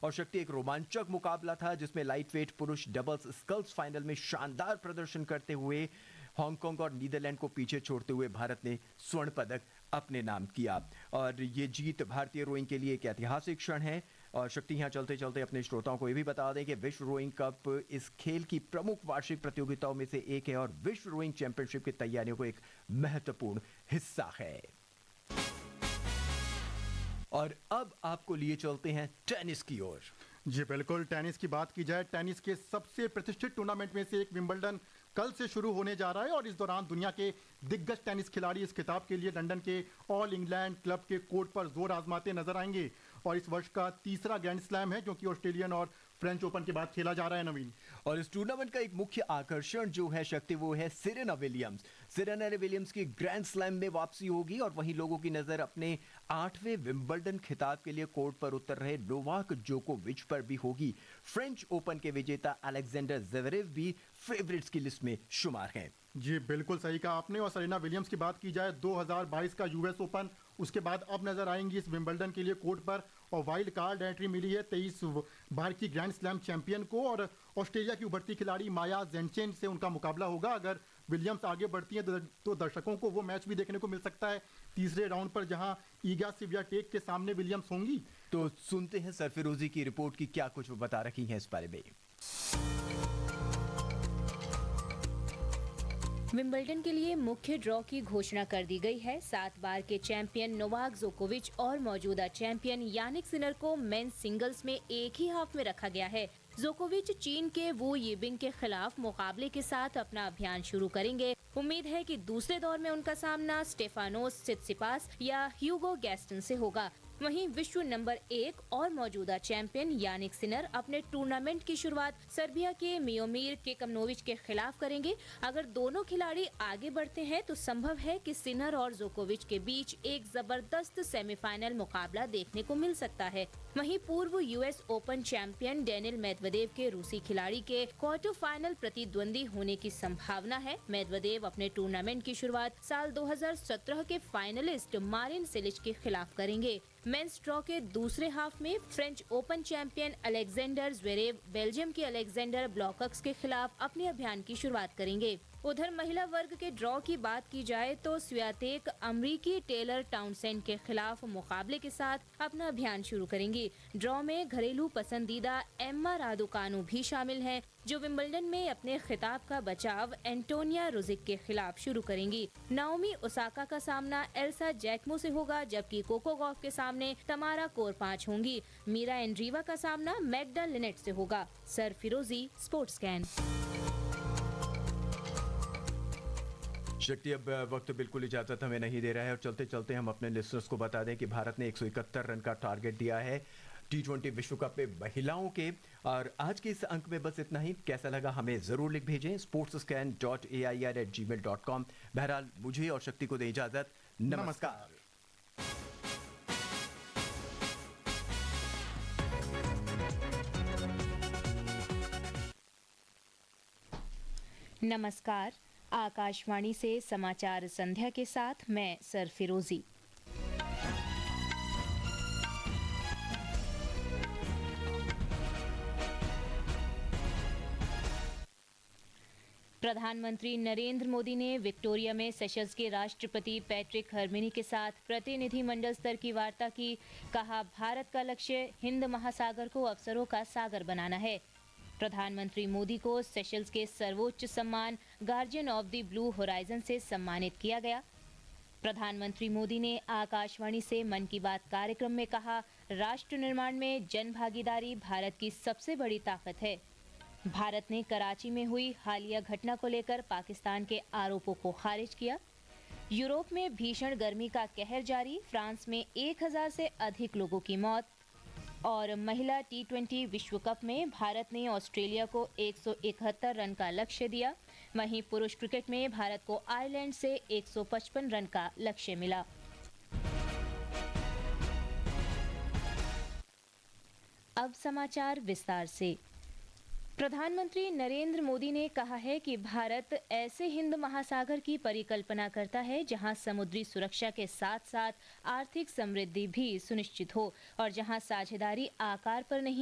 और शक्ति, एक रोमांचक मुकाबला था जिसमें लाइटवेट पुरुष डबल्स स्कल्स फाइनल में शानदार प्रदर्शन करते हुए हांगकांग और नीदरलैंड को पीछे छोड़ते हुए भारत ने स्वर्ण पदक अपने नाम किया। और ये जीत भारतीय रोइंग के लिए एक ऐतिहासिक क्षण है। और शक्ति, यहाँ चलते चलते अपने श्रोताओं को ये भी बता दें कि विश्व रोइंग कप इस खेल की प्रमुख वार्षिक प्रतियोगिताओं में से एक है और विश्व रोइंग चैंपियनशिप की तैयारियों को एक महत्वपूर्ण हिस्सा है। और अब आपको लिए चलते हैं टेनिस की ओर। जी बिल्कुल, टेनिस की बात की जाए, टेनिस के सबसे प्रतिष्ठित टूर्नामेंट में से एक विंबलडन कल से शुरू होने जा रहा है और इस दौरान दुनिया के दिग्गज टेनिस खिलाड़ी इस खिताब के लिए लंदन के ऑल इंग्लैंड क्लब के कोर्ट पर जोर आजमाते नजर आएंगे। और इस वर्ष का तीसरा ग्रैंड स्लैम है जो कि ऑस्ट्रेलियन और फ्रेंच ओपन के बाद खेला जा रहा है। नवीन, और इस टूर्नामेंट का एक मुख्य आकर्षण जो है शक्ति, वो है सेरेना विलियम्स। सेरेना विलियम्स की ग्रैंड स्लैम में वापसी होगी और वहीं लोगों की नजर अपने 8वें विंबलडन खिताब के लिए कोर्ट पर उतर रहे नोवाक जोकोविच पर भी होगी। फ्रेंच ओपन के विजेता अलेक्जेंडर ज़वेरेव भी फेवरेट्स की लिस्ट में शुमार हैं। जी बिल्कुल सही कहा आपने। और सेरेना विलियम्स की बात की जाए, 2022 का यूएस ओपन, उसके बाद अब नजर आएंगी इस विंबलडन के लिए कोर्ट पर। और वाइल्ड कार्ड एंट्री मिली है 23 बार की ग्रैंड स्लैम चैंपियन को और ऑस्ट्रेलिया की उभरती खिलाड़ी माया ज़ेनचेन से उनका मुकाबला होगा। अगर विलियम्स आगे बढ़ती हैं तो दर्शकों को वो मैच भी देखने को मिल सकता है तीसरे राउंड पर, जहां ईगा स्वियाटेक के सामने विलियम्स होंगी। तो सुनते हैं सरफिरोजी की रिपोर्ट की क्या कुछ वो बता रखी हैं इस बारे में। विंबलडन के लिए मुख्य ड्रॉ की घोषणा कर दी गई है। 7 बार के चैंपियन नोवाक जोकोविच और मौजूदा चैंपियन यानिक सिनर को मेंस सिंगल्स में एक ही हाफ में रखा गया है। जोकोविच चीन के वू यिबिंग के खिलाफ मुकाबले के साथ अपना अभियान शुरू करेंगे। उम्मीद है कि दूसरे दौर में उनका सामना स्टेफानोस सित्सिपास या ह्यूगो गैस्टन से होगा। वहीं विश्व नंबर 1 और मौजूदा चैंपियन यानिक सिनर अपने टूर्नामेंट की शुरुआत सर्बिया के मियोमिर केकमनोविच के खिलाफ करेंगे। अगर दोनों खिलाड़ी आगे बढ़ते हैं तो संभव है कि सिनर और जोकोविच के बीच एक जबरदस्त सेमीफाइनल मुकाबला देखने को मिल सकता है। वहीं पूर्व US open champion Daniil Medvedev के रूसी खिलाड़ी के क्वार्टर फाइनल प्रतिद्वंदी होने की संभावना है। मेदवेदेव अपने टूर्नामेंट की शुरुआत साल 2017 के फाइनलिस्ट मारिन सिलिच के खिलाफ करेंगे। मेंस ड्रॉ के दूसरे हाफ में French open champion Alexander Zverev Belgium के अलेक्जेंडर ब्लॉकक्स के खिलाफ अपने अभियान की शुरुआत करेंगे। उधर महिला वर्ग के ड्रॉ की बात की जाए तो स्वियातेक अमरीकी टेलर टाउनसेंड के खिलाफ मुकाबले के साथ अपना अभियान शुरू करेंगी। ड्रॉ में घरेलू पसंदीदा एम्मा रादुकानु भी शामिल हैं, जो विंबलडन में अपने खिताब का बचाव एंटोनिया रुजिक के खिलाफ शुरू करेंगी। नाओमी ओसाका का सामना एल्सा जैकमो से होगा, जबकि कोको गॉफ के सामने तमारा कोरपांच होंगी। मीरा एंड्रीवा का सामना मैग्डा लिनेट से होगा। सरफिरोजी, स्पोर्ट्स कैन। शक्ति, अब वक्त बिल्कुल इजाजत हमें नहीं दे रहा है और चलते चलते हम अपने लिसनर्स को बता दें कि भारत ने 171 रन का टारगेट दिया है T20 विश्व कप में महिलाओं के। और आज के इस अंक में बस इतना ही। कैसा लगा हमें जरूर लिख भेजें sportscan.air@gmail.com। बहरहाल मुझे और शक्ति को दे इजाजत। नमस्कार। नमस्कार। आकाशवाणी से समाचार संध्या के साथ मैं सरफिरोजी। प्रधानमंत्री नरेंद्र मोदी ने विक्टोरिया में सेशल्स के राष्ट्रपति पैट्रिक हर्मिनी के साथ प्रतिनिधिमंडल स्तर की वार्ता की। कहा, भारत का लक्ष्य हिंद महासागर को अवसरों का सागर बनाना है। प्रधानमंत्री मोदी को सेशल्स के सर्वोच्च सम्मान guardian of the blue horizon से सम्मानित किया गया। प्रधानमंत्री मोदी ने आकाशवाणी से मन की बात कार्यक्रम में कहा, राष्ट्र निर्माण में जन भागीदारी भारत की सबसे बड़ी ताकत है। भारत ने कराची में हुई हालिया घटना को लेकर पाकिस्तान के आरोपों को खारिज किया। यूरोप में भीषण गर्मी का कहर जारी, फ्रांस में 1000 से अधिक लोगों की मौत। और महिला T20 विश्व कप में भारत ने ऑस्ट्रेलिया को 171 रन का लक्ष्य दिया। वहीं पुरुष क्रिकेट में भारत को आयरलैंड से 155 रन का लक्ष्य मिला। अब समाचार विस्तार से। प्रधानमंत्री नरेंद्र मोदी ने कहा है कि भारत ऐसे हिंद महासागर की परिकल्पना करता है जहां समुद्री सुरक्षा के साथ साथ आर्थिक समृद्धि भी सुनिश्चित हो और जहां साझेदारी आकार पर नहीं